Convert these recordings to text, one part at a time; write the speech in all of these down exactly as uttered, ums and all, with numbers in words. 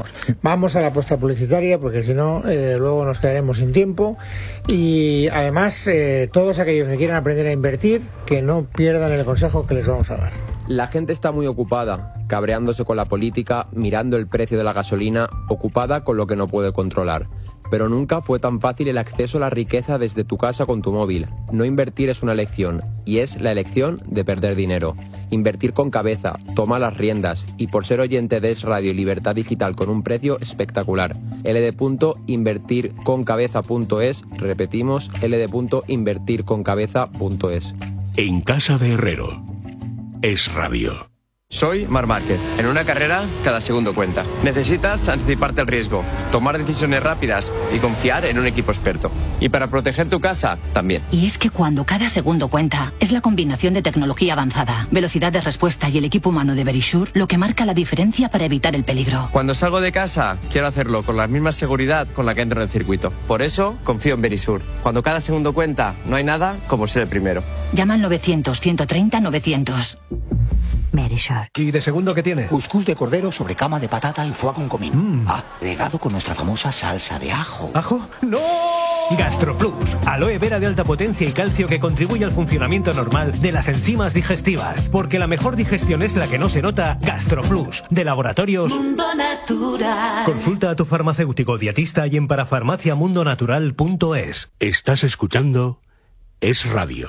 vamos. Vamos a la apuesta publicitaria porque si no, eh, luego nos quedaremos sin tiempo. Y además, eh, todos aquellos que quieran aprender a invertir, que no pierdan el consejo que les vamos a dar. La gente está muy ocupada, cabreándose con la política, mirando el precio de la gasolina, ocupada con lo que no puede controlar. Pero nunca fue tan fácil el acceso a la riqueza desde tu casa con tu móvil. No invertir es una elección, y es la elección de perder dinero. Invertir con cabeza, toma las riendas, y por ser oyente de Es Radio y Libertad Digital con un precio espectacular. L D punto invertir con cabeza punto es, repetimos, L D punto invertir con cabeza punto es. En casa de Herrero. Es Radio. Soy Marc Márquez. En una carrera, cada segundo cuenta. Necesitas anticiparte al riesgo, tomar decisiones rápidas y confiar en un equipo experto. Y para proteger tu casa, también. Y es que cuando cada segundo cuenta, es la combinación de tecnología avanzada, velocidad de respuesta y el equipo humano de Verisure lo que marca la diferencia para evitar el peligro. Cuando salgo de casa, quiero hacerlo con la misma seguridad con la que entro en el circuito. Por eso, confío en Verisure. Cuando cada segundo cuenta, no hay nada como ser el primero. Llama al novecientos, ciento treinta, novecientos. Verisure. ¿Y de segundo qué tiene? Cuscús de cordero sobre cama de patata y foie con comino. Mm. Ah, regado con nuestra famosa salsa de ajo. ¿Ajo? ¡No! GastroPlus, aloe vera de alta potencia y calcio que contribuye al funcionamiento normal de las enzimas digestivas. Porque la mejor digestión es la que no se nota. GastroPlus, de Laboratorios Mundo Natural. Consulta a tu farmacéutico dietista y en parafarmacia mundo natural punto es. Estás escuchando Es Radio.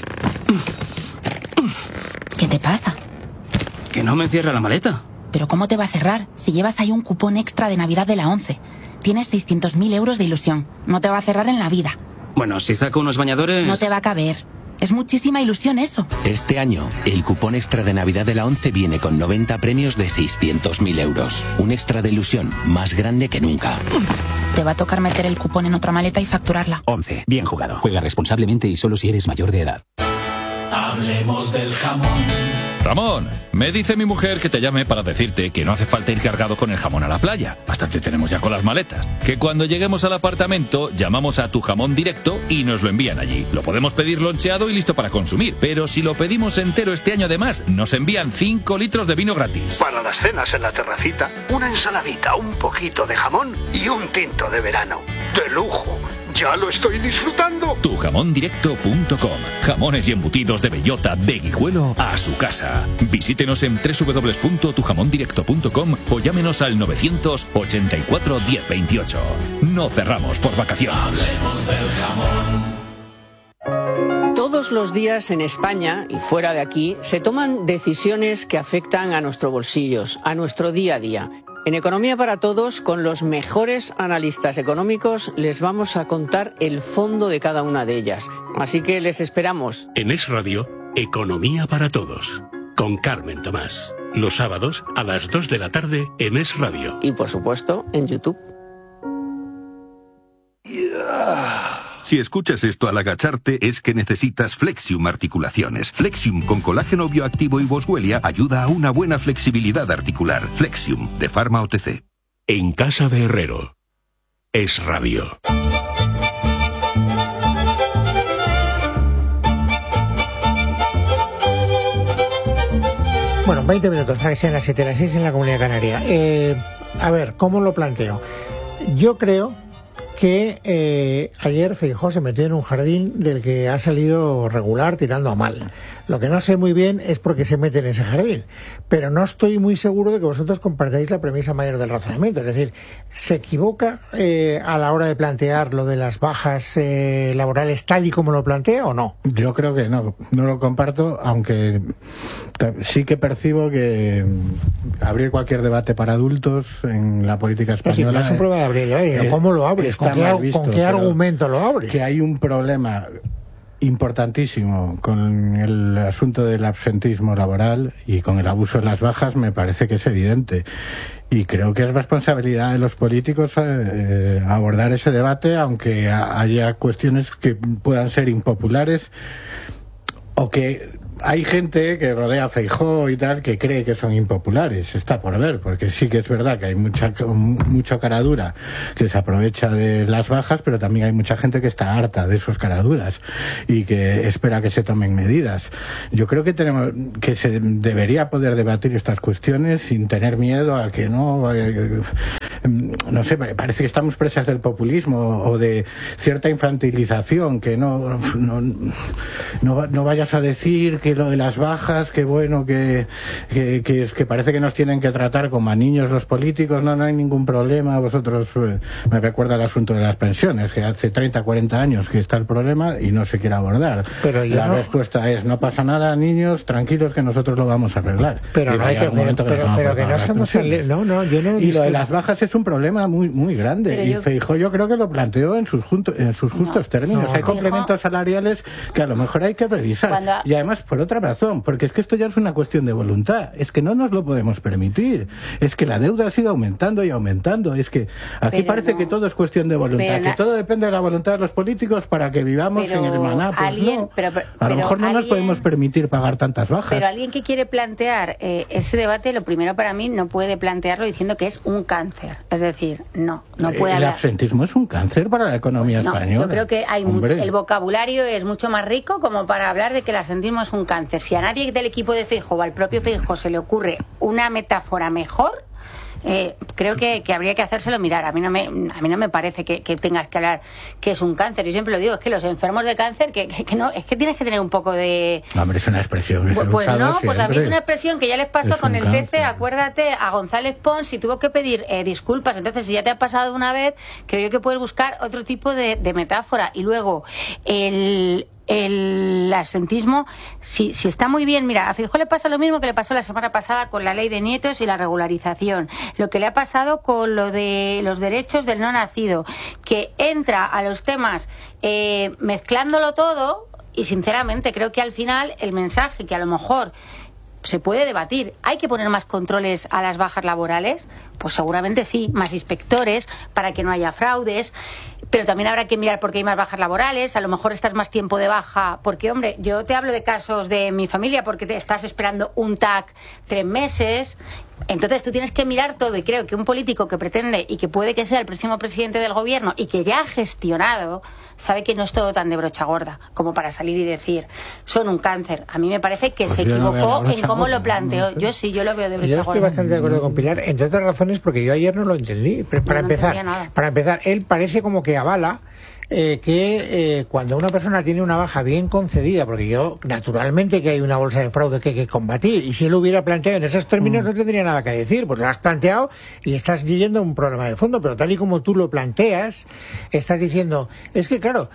¿Qué te pasa? Que no me cierra la maleta. ¿Pero cómo te va a cerrar si llevas ahí un cupón extra de Navidad de la ONCE? Tienes seiscientos mil euros de ilusión. No te va a cerrar en la vida. Bueno, si saco unos bañadores... No te va a caber. Es muchísima ilusión eso. Este año, el cupón extra de Navidad de la ONCE viene con noventa premios de seiscientos mil euros. Un extra de ilusión más grande que nunca. Te va a tocar meter el cupón en otra maleta y facturarla. ONCE. Bien jugado. Juega responsablemente y solo si eres mayor de edad. Hablemos del jamón. Ramón, me dice mi mujer que te llame para decirte que no hace falta ir cargado con el jamón a la playa. Bastante tenemos ya con las maletas. Que cuando lleguemos al apartamento, llamamos a Tu Jamón Directo y nos lo envían allí. Lo podemos pedir loncheado y listo para consumir. Pero si lo pedimos entero este año además, nos envían cinco litros de vino gratis. Para las cenas en la terracita, una ensaladita, un poquito de jamón y un tinto de verano. ¡De lujo! ¡Ya lo estoy disfrutando! tu jamón directo punto com. Jamones y embutidos de bellota, de Guijuelo a su casa. Visítenos en doble u doble u doble u punto tu jamón directo punto com o llámenos al novecientos ochenta y cuatro diez veintiocho. No cerramos por vacaciones. Hablemos del jamón. Todos los días en España y fuera de aquí se toman decisiones que afectan a nuestros bolsillos, a nuestro día a día. En Economía para Todos, con los mejores analistas económicos, les vamos a contar el fondo de cada una de ellas. Así que les esperamos. En Es Radio, Economía para Todos, con Carmen Tomás. Los sábados a las dos de la tarde en Es Radio. Y por supuesto, en YouTube. Si escuchas esto al agacharte es que necesitas Flexium Articulaciones. Flexium con colágeno bioactivo y boswellia ayuda a una buena flexibilidad articular. Flexium, de Pharma O T C. En casa de Herrero. Es Radio. Bueno, veinte minutos para que sean las siete, las seis en la Comunidad Canaria. Eh, a ver, ¿cómo lo planteo? Yo creo que eh, ayer Feijóo se metió en un jardín del que ha salido regular tirando a mal. Lo que no sé muy bien es por qué se mete en ese jardín, pero no estoy muy seguro de que vosotros compartáis la premisa mayor del razonamiento. Es decir, ¿se equivoca eh, a la hora de plantear lo de las bajas eh, laborales tal y como lo plantea o no? Yo creo que no, no lo comparto, aunque sí que percibo que abrir cualquier debate para adultos en la política española... No, sí, es un problema de abrir, ¿eh? ¿Cómo lo abres? ¿Con qué, visto, ¿con qué argumento lo abres? Que hay un problema importantísimo con el asunto del absentismo laboral y con el abuso de las bajas, me parece que es evidente. Y creo que es responsabilidad de los políticos eh, abordar ese debate, aunque haya cuestiones que puedan ser impopulares o que... Hay gente que rodea a Feijóo y tal que cree que son impopulares, está por ver, porque sí que es verdad que hay mucha mucho caradura que se aprovecha de las bajas, pero también hay mucha gente que está harta de esos caraduras y que espera que se tomen medidas. Yo creo que tenemos que se debería poder debatir estas cuestiones sin tener miedo a que no no sé, parece que estamos presas del populismo o de cierta infantilización, que no, no, no, no vayas a decir que lo de las bajas, que bueno, que, que, que, que parece que nos tienen que tratar como a niños los políticos, no, no hay ningún problema. Vosotros, eh, me recuerda el asunto de las pensiones, que hace treinta, cuarenta años que está el problema y no se quiere abordar. Pero la no... respuesta es, no pasa nada, niños, tranquilos que nosotros lo vamos a arreglar. Pero no hay que, pero, que, pero, pero que no estamos en... no, no, yo no y lo de las bajas es un problema muy muy grande. Pero y yo... Feijóo yo creo que lo planteó en sus junto, en sus justos no, términos. No, hay no. complementos salariales que a lo mejor hay que revisar. Cuando... Y además por otra razón, porque es que esto ya es una cuestión de voluntad. Es que no nos lo podemos permitir. Es que la deuda sigue aumentando y aumentando. Es que aquí pero parece no. que todo es cuestión de voluntad, pero que na... todo depende de la voluntad de los políticos para que vivamos pero en el maná. Pues alguien, no. pero, pero, a lo mejor no alguien... nos podemos permitir pagar tantas bajas. Pero alguien que quiere plantear eh, ese debate, lo primero para mí no puede plantearlo diciendo que es un cáncer. Es decir, no, no puede El hablar. absentismo es un cáncer para la economía no, española. Yo creo que hay mucho, el vocabulario es mucho más rico como para hablar de que el absentismo es un cáncer. Si a nadie del equipo de Feijóo o al propio Feijóo se le ocurre una metáfora mejor, Eh, creo que, que habría que hacérselo mirar. A mí no me, a mí no me parece que, que tengas que hablar que es un cáncer. Yo siempre lo digo, es que los enfermos de cáncer, que, que, que no, es que tienes que tener un poco de... Hombre, es una expresión que pues, se pues ha usado no, pues a mí es una expresión que ya les pasó es con el cáncer. P C, acuérdate, a González Pons, y tuvo que pedir eh, disculpas. Entonces, si ya te ha pasado una vez, creo yo que puedes buscar otro tipo de, de metáfora. Y luego, el... el absentismo, si, si está muy bien, mira, a Feijóo le pasa lo mismo que le pasó la semana pasada con la ley de nietos y la regularización, lo que le ha pasado con lo de los derechos del no nacido, que entra a los temas eh, mezclándolo todo, y sinceramente creo que al final el mensaje que a lo mejor se puede debatir, ¿hay que poner más controles a las bajas laborales? Pues seguramente sí, más inspectores para que no haya fraudes, pero también habrá que mirar por qué hay más bajas laborales. A lo mejor estás más tiempo de baja, porque hombre, yo te hablo de casos de mi familia, porque te estás esperando un T A C tres meses. Entonces tú tienes que mirar todo, y creo que un político que pretende y que puede que sea el próximo presidente del gobierno y que ya ha gestionado, sabe que no es todo tan de brocha gorda como para salir y decir son un cáncer. A mí me parece que pues se equivocó no en cómo gorda, lo planteó. No sé. Yo sí, yo lo veo de brocha gorda. Yo estoy gorda. bastante de acuerdo con Pilar, entre otras razones porque yo ayer no lo entendí. Para no empezar, para empezar, él parece como que avala Eh, que eh, cuando una persona tiene una baja bien concedida, porque yo, naturalmente que hay una bolsa de fraude que hay que combatir, y si él lo hubiera planteado en esos términos mm. no tendría nada que decir, pues lo has planteado y estás yendo a un problema de fondo, pero tal y como tú lo planteas, estás diciendo, es que claro,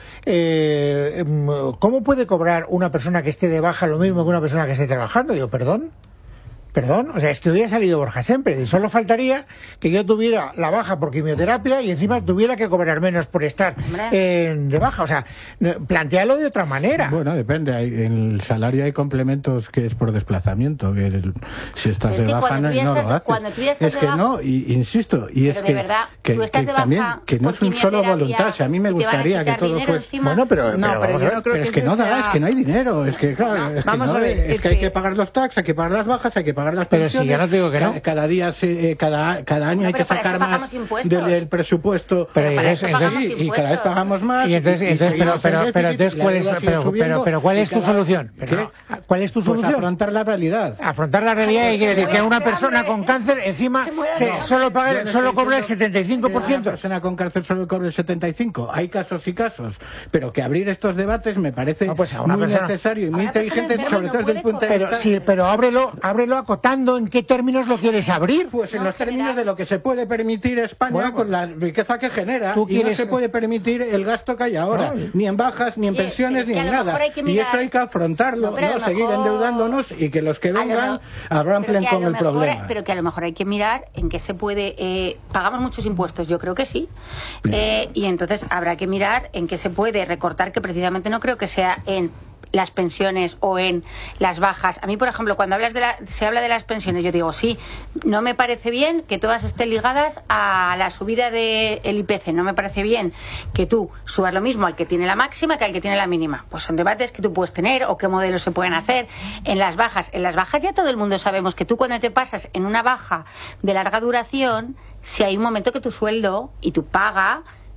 eh, ¿cómo puede cobrar una persona que esté de baja lo mismo que una persona que esté trabajando? Digo, perdón. Perdón, o sea, es que hoy ha salido Borja Semper y solo faltaría que yo tuviera la baja por quimioterapia y encima tuviera que cobrar menos por estar eh, de baja. O sea, plantéalo de otra manera. Bueno, depende. Hay, en el salario hay complementos que es por desplazamiento. Que el, si estás es de baja no, no lo haces. Cuando tú ya estás es que de baja, no, y, insisto. Y pero es de que, verdad, que, tú estás que de baja también que no es un solo voluntad. Si a mí me gustaría que todo fuese. Bueno, pero, no, pero, pero, yo no creo pero que es que no da, sea... es que no hay dinero. Es que, claro, no, es, que, no, ver, es que hay que pagar los taxes, hay que pagar las bajas, hay que pagar las pensiones. Pero si digo que no. Cada, cada día, se, cada, cada año no, hay que sacar más del, del presupuesto. Pero, pero para eso entonces, y, y cada vez pagamos más. Y entonces, y, entonces y pero, pero, pero, entonces, ¿cuál es, pero, pero, pero, ¿cuál es tu solución? Pero, ¿Cuál es tu pues solución? Afrontar la realidad. Afrontar la realidad y quiere decir que una persona con cáncer encima se, solo paga, solo cobra el setenta y cinco por ciento. Una persona con cáncer solo cobra el setenta y cinco por ciento. Hay casos y casos. Pero que abrir estos debates me parece no, pues muy persona, necesario y muy inteligente, sobre todo desde el punto de vista. Sí, pero ábrelo, ábrelo acotando en qué términos lo quieres abrir. Pues en no, los términos general. de lo que se puede permitir España bueno, con la riqueza que genera, y quieres... no se puede permitir el gasto que hay ahora, no, ni en bajas, ni en pensiones, ni en nada. Mirar... Y eso hay que afrontarlo, no, no mejor... seguir endeudándonos y que los que vengan arramplen con el mejor, problema. Pero que a lo mejor hay que mirar en qué se puede... Eh, pagamos muchos impuestos, yo creo que sí, eh, y entonces habrá que mirar en qué se puede recortar, que precisamente no creo que sea en las pensiones o en las bajas. A mí, por ejemplo, cuando hablas de la, se habla de las pensiones, yo digo, sí, no me parece bien que todas estén ligadas a la subida del I P C. No me parece bien que tú subas lo mismo al que tiene la máxima que al que tiene la mínima. Pues son debates que tú puedes tener o qué modelos se pueden hacer. En las bajas, en las bajas ya todo el mundo sabemos que tú cuando te pasas en una baja de larga duración, si hay un momento que tu sueldo y tu paga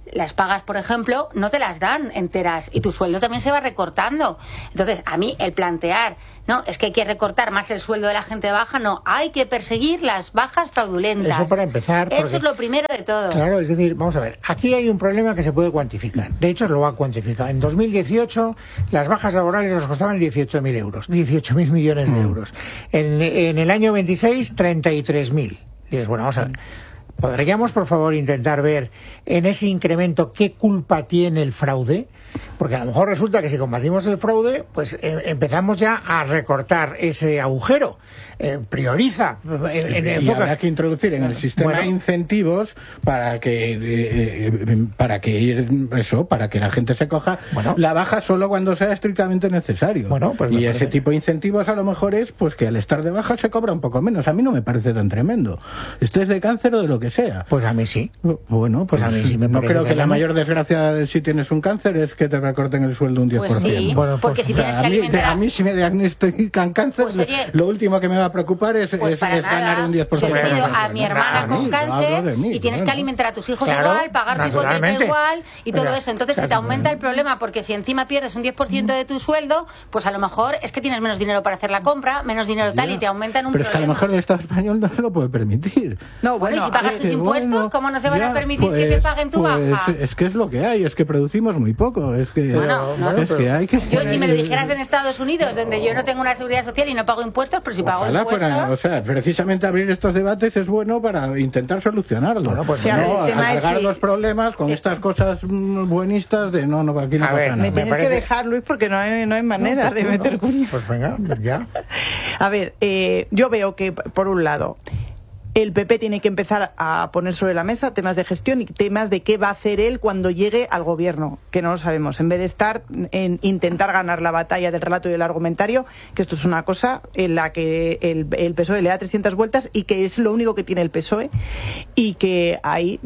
las pagas, por ejemplo, no te las dan enteras y tu sueldo también se va recortando. Entonces, a mí el plantear, no, es que hay que recortar más el sueldo de la gente baja, no, hay que perseguir las bajas fraudulentas. Eso para empezar. Eso porque, es lo primero de todo. Claro, es decir, vamos a ver, aquí hay un problema que se puede cuantificar. De hecho, lo va a cuantificar. En dos mil dieciocho, las bajas laborales nos costaban dieciocho mil euros, dieciocho mil millones de euros. En, en el año veintiséis, treinta y tres mil. Dices, bueno, vamos a ver. ¿Podríamos, por favor, intentar ver en ese incremento qué culpa tiene el fraude? Porque a lo mejor resulta que si combatimos el fraude, pues eh, empezamos ya a recortar ese agujero. Eh, prioriza. En, en, y habrá que introducir en el sistema bueno, incentivos para que eh, eh, para que ir eso, para que la gente se coja bueno, la baja solo cuando sea estrictamente necesario. Bueno, pues y ese tipo de incentivos a lo mejor es pues que al estar de baja se cobra un poco menos. A mí no me parece tan tremendo. Estés de cáncer o de lo que sea. Pues a mí sí. Bueno, pues, pues a mí sí me no creo que, que la mayor desgracia de si tienes un cáncer es que te recorten el sueldo un diez por ciento. Pues sí, bueno, pues, porque si tienes o sea, que alimentar... A mí, a mí si me diagnostican cáncer, pues, oye, lo último que me va a preocupar es, pues es, es ganar un diez por ciento. Yo he tenido a mi hermana a con mí, cáncer mí, y tienes bueno. que alimentar a tus hijos claro, igual, pagar tu hipoteca igual y todo eso. Entonces claro, se te aumenta el problema porque si encima pierdes un diez por ciento de tu sueldo, pues a lo mejor es que tienes menos dinero para hacer la compra, menos dinero tal, ya, y te aumentan un pero problema. Pero es que a lo mejor el Estado español no se lo puede permitir. No, bueno, y si pagas tus impuestos, bueno, ¿cómo no se van ya, a permitir pues, que te paguen tu pues, baja? Es que es lo que hay, es que producimos muy poco. Es que, bueno, no, es que hay que... Yo si me lo dijeras en Estados Unidos, donde yo no tengo una seguridad social y no pago impuestos, pero si pago Ojalá impuestos... Fuera, o sea, precisamente abrir estos debates es bueno para intentar solucionarlo. Bueno, pues sí, no alargar los problemas con estas cosas buenistas de no, no, aquí no a pasa ver, nada. Me tienes parece... que dejar, Luis, porque no hay, no hay manera no, pues de meter no. cuña. Pues venga, ya. A ver, eh, yo veo que, por un lado, el P P tiene que empezar a poner sobre la mesa temas de gestión y temas de qué va a hacer él cuando llegue al gobierno, que no lo sabemos. En vez de estar en intentar ganar la batalla del relato y del argumentario, que esto es una cosa en la que el, el P S O E le da trescientas vueltas y que es lo único que tiene el P S O E y que ahí,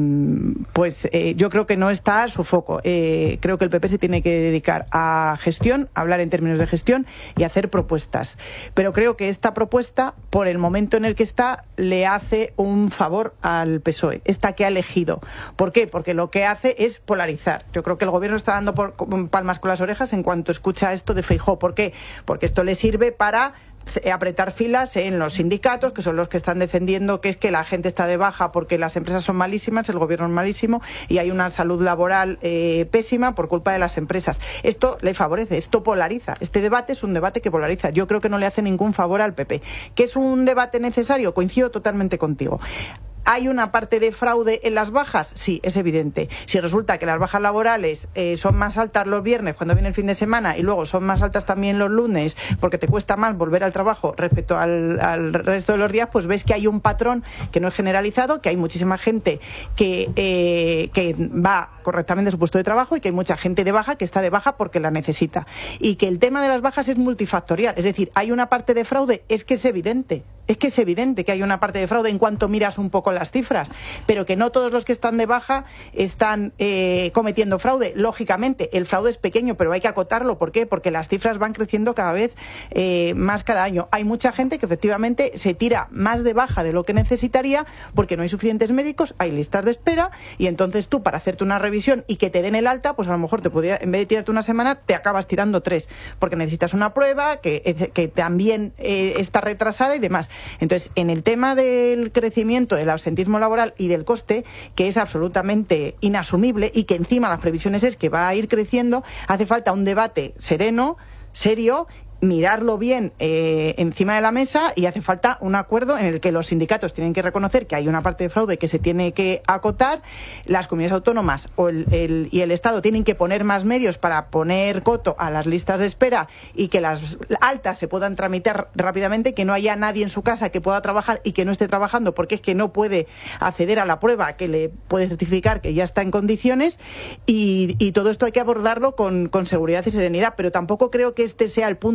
pues eh, yo creo que no está a su foco. Eh, creo que el P P se tiene que dedicar a gestión, a hablar en términos de gestión y a hacer propuestas. Pero creo que esta propuesta, por el momento en el que está, le hace un favor al P S O E, esta que ha elegido. ¿Por qué? Porque lo que hace es polarizar. Yo creo que el gobierno está dando por, palmas con las orejas en cuanto escucha esto de Feijóo. ¿Por qué? Porque esto le sirve para apretar filas en los sindicatos, que son los que están defendiendo que es que la gente está de baja porque las empresas son malísimas, el gobierno es malísimo y hay una salud laboral eh, pésima por culpa de las empresas. Esto le favorece, esto polariza. Este debate es un debate que polariza. Yo creo que no le hace ningún favor al P P. ¿Que es un debate necesario? Coincido totalmente contigo. ¿Hay una parte de fraude en las bajas? Sí, es evidente. Si resulta que las bajas laborales eh, son más altas los viernes cuando viene el fin de semana y luego son más altas también los lunes porque te cuesta más volver al trabajo respecto al, al resto de los días, pues ves que hay un patrón que no es generalizado, que hay muchísima gente que, eh, que va correctamente a su puesto de trabajo y que hay mucha gente de baja que está de baja porque la necesita. Y que el tema de las bajas es multifactorial. Es decir, hay una parte de fraude, es que es evidente. Es que es evidente que hay una parte de fraude en cuanto miras un poco las cifras, pero que no todos los que están de baja están eh, cometiendo fraude. Lógicamente, el fraude es pequeño, pero hay que acotarlo. ¿Por qué? Porque las cifras van creciendo cada vez eh, más cada año. Hay mucha gente que efectivamente se tira más de baja de lo que necesitaría porque no hay suficientes médicos, hay listas de espera y entonces tú para hacerte una revisión y que te den el alta, pues a lo mejor te podría, en vez de tirarte una semana, te acabas tirando tres, porque necesitas una prueba que, que también eh, está retrasada y demás. Entonces, en el tema del crecimiento del absentismo laboral y del coste, que es absolutamente inasumible y que encima las previsiones es que va a ir creciendo, hace falta un debate sereno, serio, mirarlo bien eh, encima de la mesa y hace falta un acuerdo en el que los sindicatos tienen que reconocer que hay una parte de fraude que se tiene que acotar, las comunidades autónomas o el, el, y el Estado tienen que poner más medios para poner coto a las listas de espera y que las altas se puedan tramitar rápidamente, que no haya nadie en su casa que pueda trabajar y que no esté trabajando porque es que no puede acceder a la prueba que le puede certificar que ya está en condiciones y, y todo esto hay que abordarlo con, con seguridad y serenidad, pero tampoco creo que este sea el punto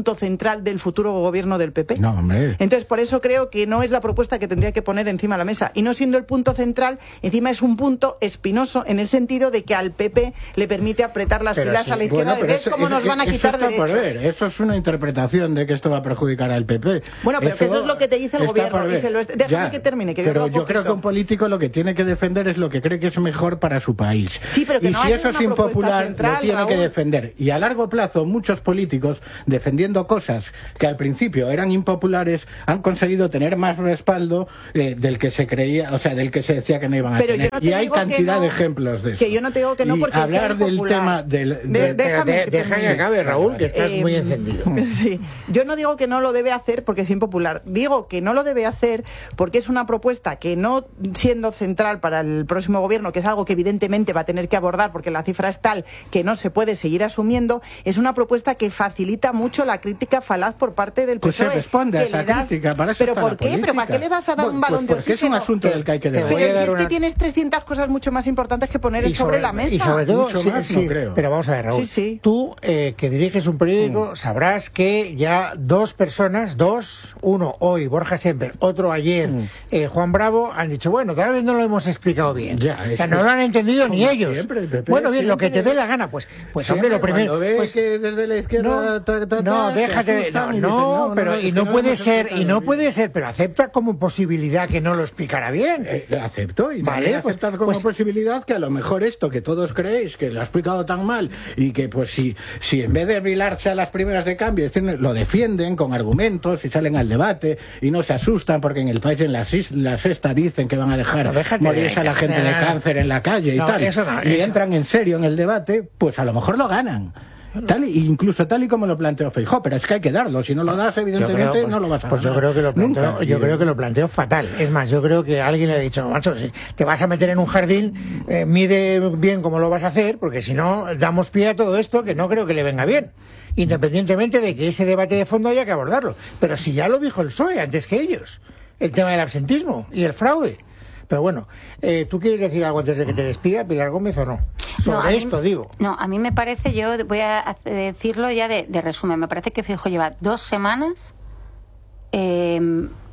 punto central del futuro gobierno del P P. No, hombre. Entonces, por eso creo que no es la propuesta que tendría que poner encima de la mesa. Y no siendo el punto central, encima es un punto espinoso en el sentido de que al P P le permite apretar las Pero filas sí, a la izquierda bueno, y ves eso, cómo eso, nos van a eso quitar está derechos. Por ver. Eso es una interpretación de que esto va a perjudicar al P P. Bueno, pero eso que eso es lo que te dice el está gobierno. por ver. Y se lo est- Déjame Ya, que termine. Que pero yo, yo creo que un político lo que tiene que defender es lo que cree que es mejor para su país. Sí, pero que y no si haya eso es una propuesta impopular, central, lo tiene Raúl. que defender. Y a largo plazo, muchos políticos, defendiendo cosas que al principio eran impopulares, han conseguido tener más respaldo eh, del que se creía, o sea, del que se decía que no iban a Pero tener. yo no te Y hay digo que cantidad no, de ejemplos de eso. que yo no te digo que no Y porque sea hablar del impopular. tema del... De- de- déjame de- que deja que termine. acabe, Raúl, que estás Eh, muy encendido. Sí. Yo no digo que no lo debe hacer porque es impopular. Digo que no lo debe hacer porque es una propuesta que, no siendo central para el próximo gobierno, que es algo que evidentemente va a tener que abordar porque la cifra es tal que no se puede seguir asumiendo, es una propuesta que facilita mucho la crítica falaz por parte del P Pues S O E. se responde a que esa le das- crítica, para eso ¿Pero está por la qué? ¿Pero para qué política. le vas a dar Bueno, un balón pues de porque oxígeno? es un asunto del que hay que Pero debatir. si es que una- tienes trescientas cosas mucho más importantes que poner Y sobre, la mesa. Y sobre todo, Mucho sí, más, sí, no creo. pero vamos a ver, Raúl. Sí, sí. Tú, eh, que diriges un periódico, sabrás que ya dos personas, dos, uno hoy, Borja Semper, otro ayer, Mm. eh, Juan Bravo, han dicho, bueno, tal vez no lo hemos explicado bien. Ya, o sea, eso- no lo han entendido ni como ellos. siempre, el P P, bueno, bien, lo que te siempre. dé la gana, pues, pues Siempre hombre, lo primero... cuando ves pues, que desde la izquierda no, ta, ta, ta, no, se déjate de... asustan No, y dicen, no, no, pero no, y es no que no puede hemos ser, y explicado no bien. puede ser, pero acepta como posibilidad que no lo explicará bien. Eh, acepto y Vale, también pues- aceptad como pues- posibilidad que a lo mejor esto que todos creéis que lo ha explicado tan mal y que pues si, si en vez de brilarse a las primeras de cambio decir, lo defienden con argumentos y salen al debate y no se asustan porque en el país en la, sis- la sexta dicen que van a dejar No, déjate morirse de- a la gente de no, cáncer en la calle y no, tal eso no, y eso. entran en serio en el debate, pues a lo mejor lo ganan. Tal y, incluso tal y como lo planteó Feijóo, pero es que hay que darlo, si no lo das Yo evidentemente creo, pues, no lo vas a pues yo ganar. creo que lo planteo, Nunca. yo Y- creo que lo planteo fatal. Es más, yo creo que alguien le ha dicho, macho, si te vas a meter en un jardín, eh, mide bien cómo lo vas a hacer, porque si no damos pie a todo esto que no creo que le venga bien. Independientemente de que ese debate de fondo haya que abordarlo. Pero si ya lo dijo el P S O E antes que ellos, el tema del absentismo y el fraude. Pero bueno, eh, ¿tú quieres decir algo antes de que te despida, Pilar Gómez, o no? Sobre No, a mí- esto, digo. No, a mí me parece, yo voy a hace- decirlo ya de, de resumen, me parece que Feijóo lleva dos semanas eh,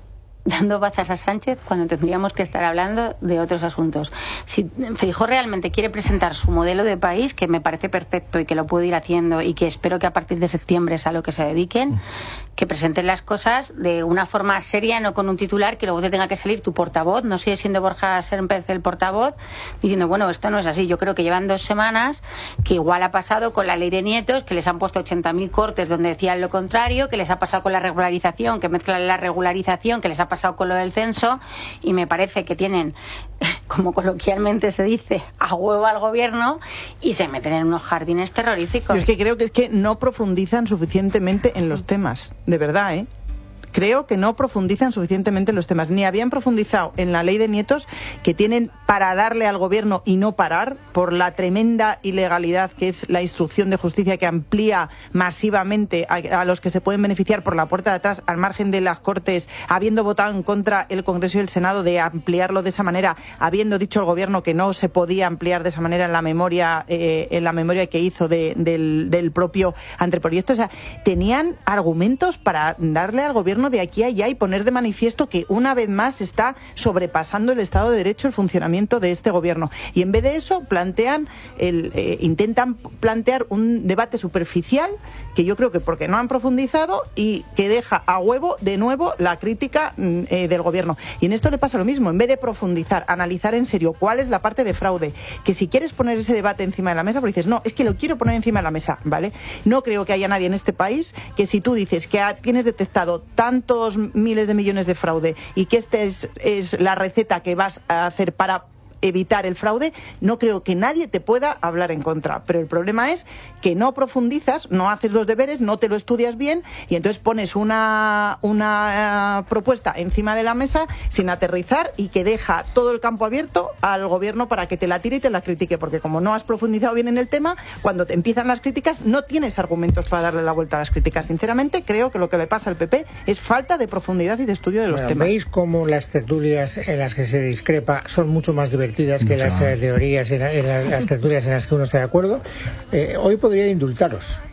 dando bazas a Sánchez cuando tendríamos que estar hablando de otros asuntos. Si Feijóo realmente quiere presentar su modelo de país, que me parece perfecto y que lo puede ir haciendo y que espero que a partir de septiembre es a lo que se dediquen, que presenten las cosas de una forma seria, no con un titular que luego te tenga que salir tu portavoz, no sigue siendo Borja Sémper el portavoz, diciendo, bueno, esto no es así. Yo creo que llevan dos semanas, que igual ha pasado con la ley de nietos, que les han puesto ochenta mil cortes donde decían lo contrario, que les ha pasado con la regularización, que mezclan la regularización, que les ha pasado con lo del censo, y me parece que tienen, como coloquialmente se dice, a huevo al gobierno y se meten en unos jardines terroríficos. Yo es que creo que es que no profundizan suficientemente en los temas, de verdad, ¿eh? Creo que no profundizan suficientemente en los temas. Ni habían profundizado en la ley de nietos, que tienen para darle al gobierno y no parar, por la tremenda ilegalidad que es la instrucción de justicia que amplía masivamente a, a los que se pueden beneficiar por la puerta de atrás, al margen de las Cortes, habiendo votado en contra el Congreso y el Senado de ampliarlo de esa manera, habiendo dicho el gobierno que no se podía ampliar de esa manera en la memoria, eh, en la memoria que hizo de, del, del propio anteproyecto. O sea, tenían argumentos para darle al gobierno de aquí a allá y poner de manifiesto que una vez más está sobrepasando el Estado de Derecho el funcionamiento de este gobierno. Y en vez de eso plantean el, eh, intentan plantear un debate superficial que yo creo que porque no han profundizado y que deja a huevo de nuevo la crítica eh, del gobierno. Y en esto le pasa lo mismo. En vez de profundizar, analizar en serio cuál es la parte de fraude, que si quieres poner ese debate encima de la mesa, porque dices, no, es que lo quiero poner encima de la mesa, ¿vale? No creo que haya nadie en este país que si tú dices que ha, tienes detectado tantos miles de millones de fraude y que esta es, es la receta que vas a hacer para evitar el fraude, no creo que nadie te pueda hablar en contra. Pero el problema es que no profundizas, no haces los deberes, no te lo estudias bien y entonces pones una, una uh, propuesta encima de la mesa sin aterrizar y que deja todo el campo abierto al gobierno para que te la tire y te la critique, porque como no has profundizado bien en el tema, cuando te empiezan las críticas no tienes argumentos para darle la vuelta a las críticas. Sinceramente creo que lo que le pasa al P P es falta de profundidad y de estudio de los Bueno, temas. ¿veis cómo las tertulias en las que se discrepa son mucho más divertidas que Mucho las más. eh, teorías en, la- en la- las tertulias en las que uno está de acuerdo? Eh, hoy podría indultaros.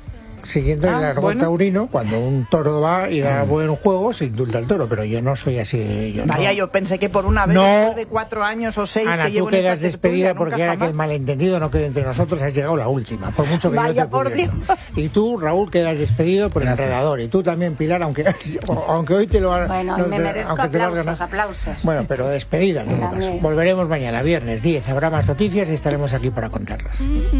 siguiendo Ah, el árbol bueno. taurino, cuando un toro va y da buen juego, se indulta al toro, pero yo no soy así. Yo Vaya, no. yo pensé que por una vez, No. después de cuatro años o seis Ana, que llevo tú en esta quedas despedida tertulia, porque nunca ahora que el jamás. malentendido no quede entre nosotros, has llegado la última, por mucho que Vaya, yo te por pudiera. Y tú, Raúl, quedas despedido por el enredador, y tú también, Pilar, aunque aunque hoy te lo has Bueno, no me te- merezco aunque te lo has aplausos, ganado. aplausos. Bueno, pero despedida, en todo caso. También. Volveremos mañana, viernes diez, habrá más noticias y estaremos aquí para contarlas.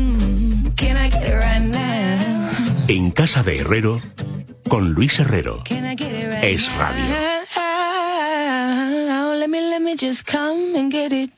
En Casa de Herrero, con Luis Herrero. Es Radio. Let me, let me just come and get it.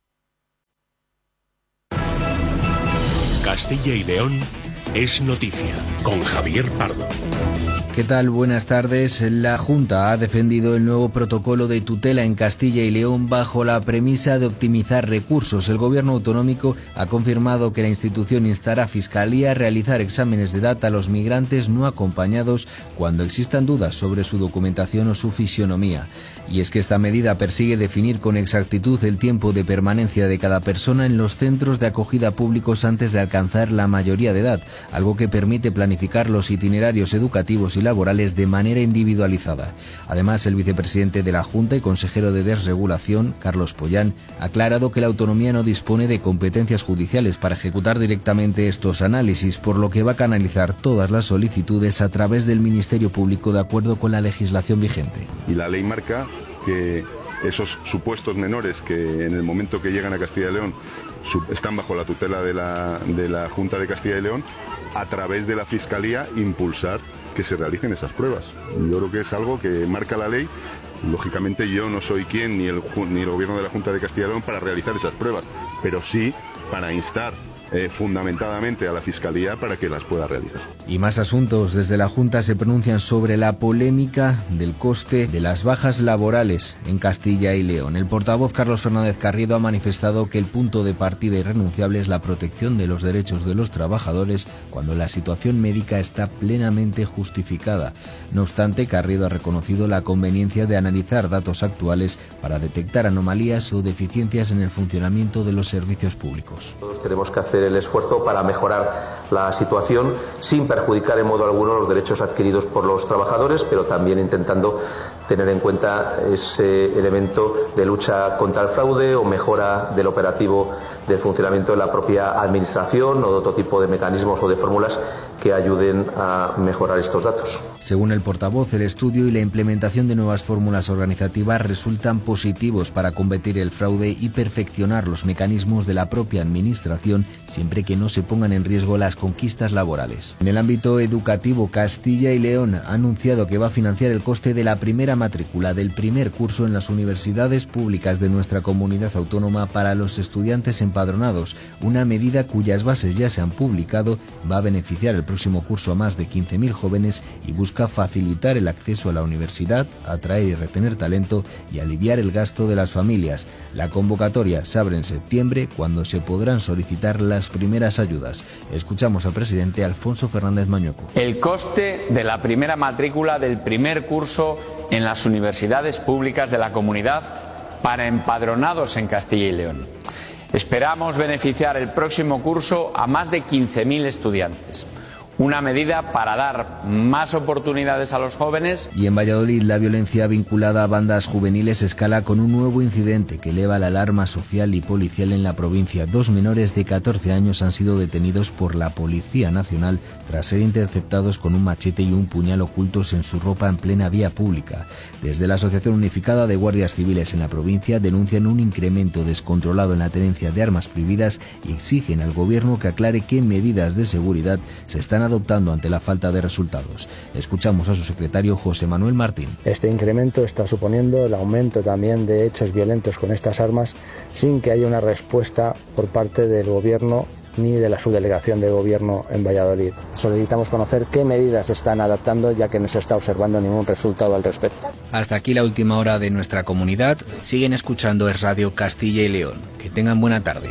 Castilla y León es noticia, con Javier Pardo. ¿Qué tal? Buenas tardes. La Junta ha defendido el nuevo protocolo de tutela en Castilla y León bajo la premisa de optimizar recursos. El Gobierno autonómico ha confirmado que la institución instará a Fiscalía a realizar exámenes de data a los migrantes no acompañados cuando existan dudas sobre su documentación o su fisionomía. Y es que esta medida persigue definir con exactitud el tiempo de permanencia de cada persona en los centros de acogida públicos antes de alcanzar la mayoría de edad, algo que permite planificar los itinerarios educativos y laborales de manera individualizada. Además, el vicepresidente de la Junta y consejero de Desregulación, Carlos Pollán, ha aclarado que la autonomía no dispone de competencias judiciales para ejecutar directamente estos análisis, por lo que va a canalizar todas las solicitudes a través del Ministerio Público de acuerdo con la legislación vigente. Y la ley marca que esos supuestos menores que en el momento que llegan a Castilla y León están bajo la tutela de la, de la Junta de Castilla y León, a través de la Fiscalía impulsar que se realicen esas pruebas. Yo creo que es algo que marca la ley. Lógicamente yo no soy quien ni el, ni el Gobierno de la Junta de Castilla y León para realizar esas pruebas, pero sí para instar eh, fundamentadamente a la Fiscalía para que las pueda realizar. Y más asuntos. Desde la Junta se pronuncian sobre la polémica del coste de las bajas laborales en Castilla y León. El portavoz Carlos Fernández Carriedo ha manifestado que el punto de partida irrenunciable es la protección de los derechos de los trabajadores cuando la situación médica está plenamente justificada. No obstante, Carriedo ha reconocido la conveniencia de analizar datos actuales para detectar anomalías o deficiencias en el funcionamiento de los servicios públicos. Todos tenemos que hacer el esfuerzo para mejorar la situación sin perjudicar en modo alguno los derechos adquiridos por los trabajadores, pero también intentando tener en cuenta ese elemento de lucha contra el fraude o mejora del operativo del funcionamiento de la propia administración o de otro tipo de mecanismos o de fórmulas que ayuden a mejorar estos datos. Según el portavoz, el estudio y la implementación de nuevas fórmulas organizativas resultan positivos para combatir el fraude y perfeccionar los mecanismos de la propia administración siempre que no se pongan en riesgo las conquistas laborales. En el ámbito educativo, Castilla y León ha anunciado que va a financiar el coste de la primera matrícula del primer curso en las universidades públicas de nuestra comunidad autónoma para los estudiantes empadronados, una medida cuyas bases ya se han publicado, va a beneficiar el próximo curso a más de quince mil jóvenes y busca facilitar el acceso a la universidad, atraer y retener talento y aliviar el gasto de las familias. La convocatoria se abre en septiembre, cuando se podrán solicitar las primeras ayudas. Escuchamos al presidente Alfonso Fernández Mañueco. El coste de la primera matrícula del primer curso en las universidades públicas de la comunidad para empadronados en Castilla y León. Esperamos beneficiar el próximo curso a más de quince mil estudiantes. Una medida para dar más oportunidades a los jóvenes. Y en Valladolid, la violencia vinculada a bandas juveniles escala con un nuevo incidente que eleva la alarma social y policial en la provincia. Dos menores de catorce años han sido detenidos por la Policía Nacional tras ser interceptados con un machete y un puñal ocultos en su ropa en plena vía pública. Desde la Asociación Unificada de Guardias Civiles en la provincia denuncian un incremento descontrolado en la tenencia de armas prohibidas y exigen al Gobierno que aclare qué medidas de seguridad se están adoptando ante la falta de resultados. Escuchamos a su secretario José Manuel Martín. Este incremento está suponiendo el aumento también de hechos violentos con estas armas sin que haya una respuesta por parte del Gobierno ni de la subdelegación de Gobierno en Valladolid. Solicitamos conocer qué medidas se están adaptando, ya que no se está observando ningún resultado al respecto. Hasta aquí la última hora de nuestra comunidad. Siguen escuchando Es Radio Castilla y León. Que tengan buena tarde.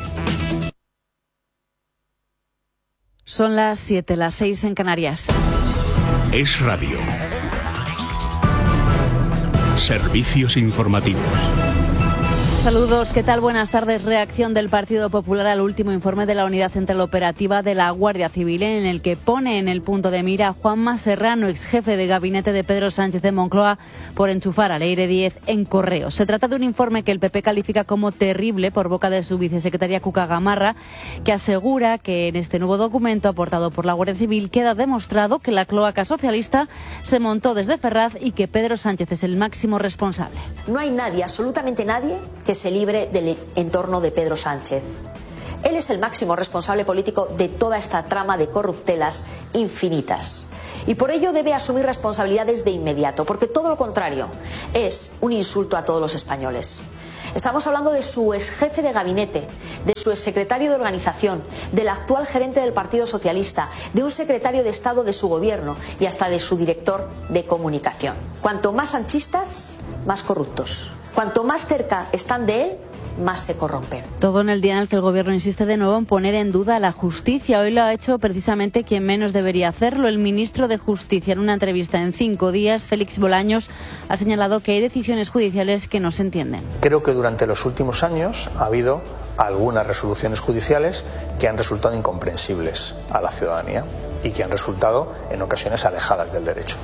Son las siete, las seis en Canarias. Es Radio. Servicios informativos. Saludos, ¿qué tal? Buenas tardes. Reacción del Partido Popular al último informe de la Unidad Central Operativa de la Guardia Civil, en el que pone en el punto de mira a Juanma Serrano, ex jefe de gabinete de Pedro Sánchez de Moncloa, por enchufar a Leire Díez en correos. Se trata de un informe que el P P califica como terrible por boca de su vicesecretaria Cuca Gamarra, que asegura que en este nuevo documento aportado por la Guardia Civil queda demostrado que la cloaca socialista se montó desde Ferraz y que Pedro Sánchez es el máximo responsable. No hay nadie, absolutamente nadie, que se libre del entorno de Pedro Sánchez. Él es el máximo responsable político de toda esta trama de corruptelas infinitas. Y por ello debe asumir responsabilidades de inmediato, porque todo lo contrario es un insulto a todos los españoles. Estamos hablando de su ex jefe de gabinete, de su ex secretario de organización, del actual gerente del Partido Socialista, de un secretario de Estado de su gobierno y hasta de su director de comunicación. Cuanto más sanchistas, más corruptos. Cuanto más cerca están de él, más se corrompen. Todo en el día en el que el Gobierno insiste de nuevo en poner en duda la justicia. Hoy lo ha hecho precisamente quien menos debería hacerlo. El ministro de Justicia, en una entrevista en Cinco Días, Félix Bolaños, ha señalado que hay decisiones judiciales que no se entienden. Creo que durante los últimos años ha habido algunas resoluciones judiciales que han resultado incomprensibles a la ciudadanía y que han resultado en ocasiones alejadas del derecho.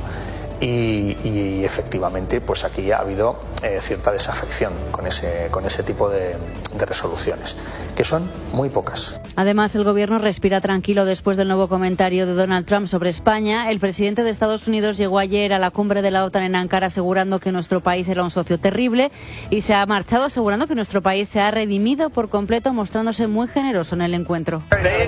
Y, y efectivamente, pues aquí ha habido eh, cierta desafección con ese, con ese tipo de, de resoluciones, que son muy pocas. Además, el Gobierno respira tranquilo después del nuevo comentario de Donald Trump sobre España. El presidente de Estados Unidos llegó ayer a la cumbre de la OTAN en Ankara asegurando que nuestro país era un socio terrible y se ha marchado asegurando que nuestro país se ha redimido por completo, mostrándose muy generoso en el encuentro.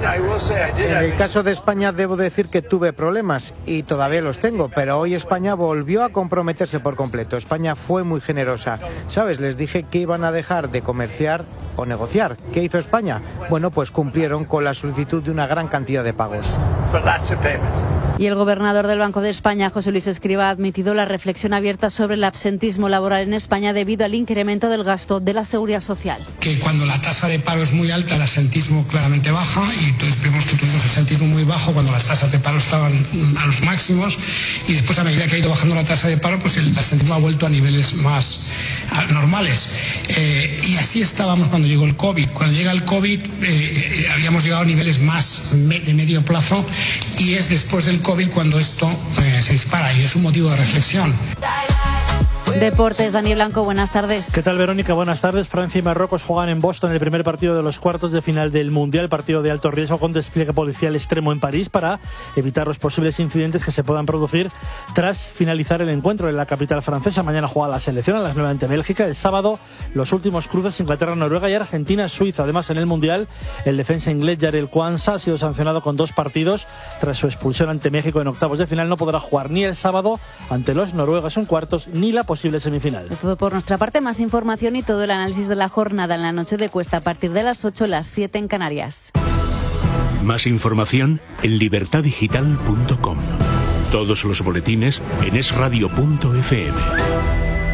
En el caso de España debo decir que tuve problemas y todavía los tengo, pero hoy España volvió a comprometerse por completo. España fue muy generosa. ¿Sabes? Les dije que iban a dejar de comerciar o negociar. ¿Qué hizo España? Bueno, pues cumplieron con la solicitud de una gran cantidad de pagos. Y el gobernador del Banco de España, José Luis Escrivá, ha admitido la reflexión abierta sobre el absentismo laboral en España debido al incremento del gasto de la seguridad social. Que cuando la tasa de paro es muy alta, el absentismo claramente baja, y entonces vemos que tuvimos absentismo muy bajo cuando las tasas de paro estaban a los máximos, y después, a medida que ha ido bajando la tasa de paro, pues el absentismo ha vuelto a niveles más normales. Eh, y así estábamos cuando llegó el COVID. Cuando llega el COVID eh, habíamos llegado a niveles más de medio plazo, y es después del COVID cuando esto eh, se dispara, y es un motivo de reflexión. Deportes, Dani Blanco, buenas tardes. ¿Qué tal, Verónica? Buenas tardes. Francia y Marruecos juegan en Boston el primer partido de los cuartos de final del Mundial, partido de alto riesgo con despliegue policial extremo en París para evitar los posibles incidentes que se puedan producir tras finalizar el encuentro en la capital francesa. Mañana juega la selección a las nueve ante Bélgica. El sábado los últimos cruces: Inglaterra, Noruega y Argentina, Suiza. Además, en el Mundial, el defensa inglés Jarell Quansah ha sido sancionado con dos partidos tras su expulsión ante México en octavos de final. No podrá jugar ni el sábado ante los noruegos en cuartos ni la posible semifinal. Es todo por nuestra parte. Más información y todo el análisis de la jornada en la noche de Cuesta a partir de las ocho, las siete en Canarias. Más información en libertad digital punto com. Todos los boletines en es radio punto efe eme.